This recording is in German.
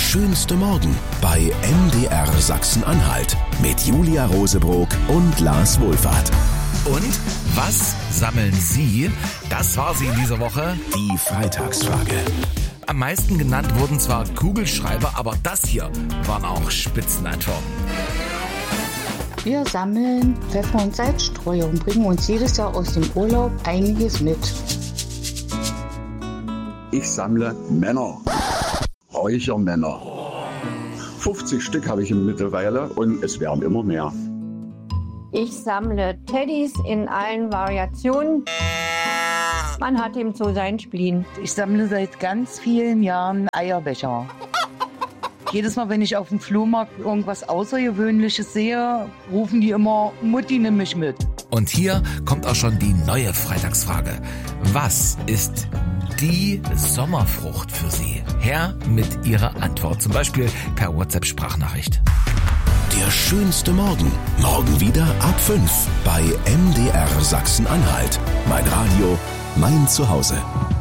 schönste Morgen bei MDR Sachsen-Anhalt mit Julia Rosebrock und Lars Wohlfahrt. Und was sammeln Sie? Das war sie in dieser Woche. Die Freitagsfrage. Am meisten genannt wurden zwar Kugelschreiber, aber das hier waren auch Spitzenantworten. Wir sammeln Pfeffer- und Salzstreuer und bringen uns jedes Jahr aus dem Urlaub einiges mit. Ich sammle Männer, Räuchermänner. 50 Stück habe ich mittlerweile und es werden immer mehr. Ich sammle Teddys in allen Variationen. Man hat ihm so sein Spleen. Ich sammle seit ganz vielen Jahren Eierbecher. Jedes Mal, wenn ich auf dem Flohmarkt irgendwas Außergewöhnliches sehe, rufen die immer, Mutti, nimm mich mit. Und hier kommt auch schon die neue Freitagsfrage. Was ist die Sommerfrucht für Sie? Her mit Ihrer Antwort, zum Beispiel per WhatsApp-Sprachnachricht. Der schönste Morgen. Morgen wieder ab 5 bei MDR Sachsen-Anhalt. Mein Radio, mein Zuhause.